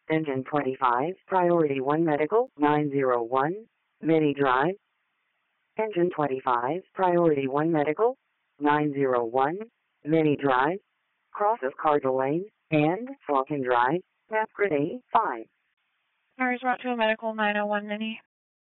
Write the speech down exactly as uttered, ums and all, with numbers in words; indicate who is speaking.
Speaker 1: Engine twenty-five, Priority one Medical, nine zero one, Mini Drive. Engine twenty-five, Priority one Medical, nine zero one, Mini Drive, cross of Cardinal Lane, and Falcon Drive, map grid A five.
Speaker 2: Mars Route to a Medical nine oh one Mini.